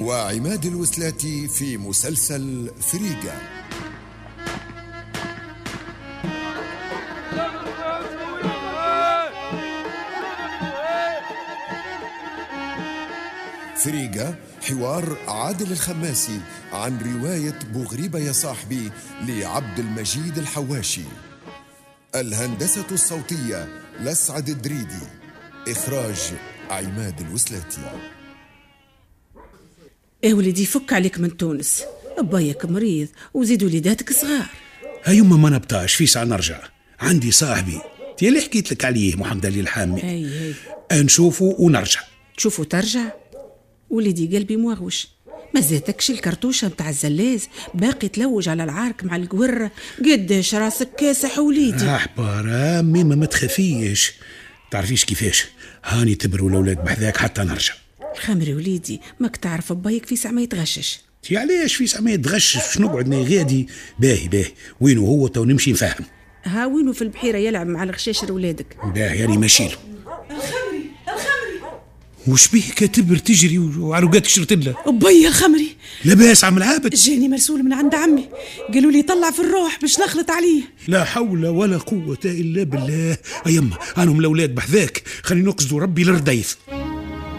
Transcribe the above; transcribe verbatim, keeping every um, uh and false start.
وعماد الوسلاتي في مسلسل فريقة. فريقة حوار عادل الخماسي عن رواية بوغريبة يا صاحبي لعبد المجيد الحواشي. الهندسة الصوتية لسعد الدريدي. إخراج عماد الوسلاتي. ايه ولدي فك عليك من تونس، أبايك مريض وزيد وليداتك صغار. هيما ما نبطاش في ساعة نرجع، عندي صاحبي تي اللي حكيت لك عليه محمد علي الحامي. اي اي نشوفه ونرجع. تشوفه ترجع؟ ولدي قلبي مواغوش، ما زاتكش الكرتوشة متاع الزلاز باقي تلوج على العارك مع القورة؟ قداش راسك كاسح وليدي؟ احبار ميمة ما تخافيش، تعرفيش كيفاش هاني تبروا الاولاد بحذاك حتى نرجع. الخمري وليدي ماك تعرف بايك في ساعة ما يتغشش. تي علاش في ساعة ما يتغشش؟ باش نقعد غادي باهي باهي وينو هو تو نمشي نفهم. ها وينو في البحيرة يلعب مع الغشاشر ولادك. باهي يعني ماشيله. الخمري الخمري وش بيه كتبر تجري وعروقاتك شرتله؟ أبي الخمري لاباس عم العابد؟ جاني مرسول من عند عمي، قالوا لي طلع في الروح باش نخلط عليه. لا حول ولا قوة إلا بالله. أيما أنهم الأولاد بحذاك، خلينا نقصدوا ربي للرديف.